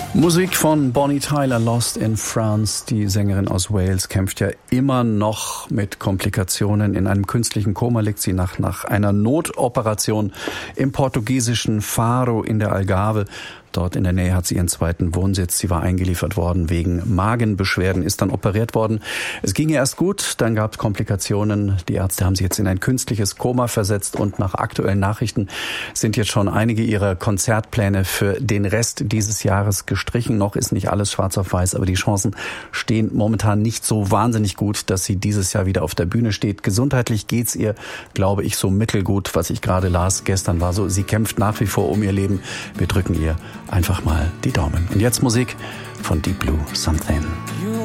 Musik von Bonnie Tyler, Lost in France. Die Sängerin aus Wales kämpft ja immer noch mit Komplikationen. In einem künstlichen Koma liegt sie nach einer Notoperation im portugiesischen Faro in der Algarve. Dort in der Nähe hat sie ihren zweiten Wohnsitz. Sie war eingeliefert worden wegen Magenbeschwerden, ist dann operiert worden. Es ging ihr erst gut, dann gab es Komplikationen. Die Ärzte haben sie jetzt in ein künstliches Koma versetzt und nach aktuellen Nachrichten sind jetzt schon einige ihrer Konzertpläne für den Rest dieses Jahres gestrichen. Noch ist nicht alles schwarz auf weiß, aber die Chancen stehen momentan nicht so wahnsinnig gut, dass sie dieses Jahr wieder auf der Bühne steht. Gesundheitlich geht's ihr, glaube ich, so mittelgut. Was ich gerade las gestern war so, sie kämpft nach wie vor um ihr Leben. Wir drücken ihr einfach mal die Daumen. Und jetzt Musik von Deep Blue, Something.